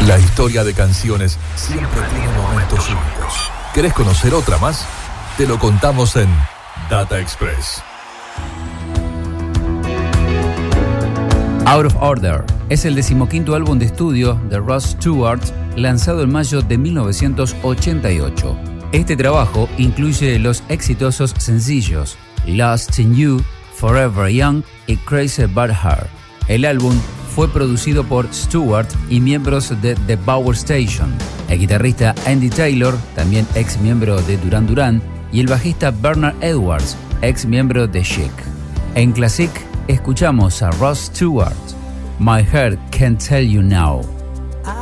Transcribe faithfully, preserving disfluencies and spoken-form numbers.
La historia de canciones siempre tiene momentos únicos. ¿Querés conocer otra más? Te lo contamos en Data Express. Out of Order es el decimoquinto álbum de estudio de Rod Stewart, lanzado en mayo de mil novecientos ochenta y ocho. Este trabajo incluye los exitosos sencillos Lost in You, Forever Young y Crazy About Her. El álbum fue producido por Stewart y miembros de The Power Station, el guitarrista Andy Taylor, también ex miembro de Duran Duran, y el bajista Bernard Edwards, ex miembro de Chic. En Classic escuchamos a Rod Stewart, My Heart Can't Tell You Now.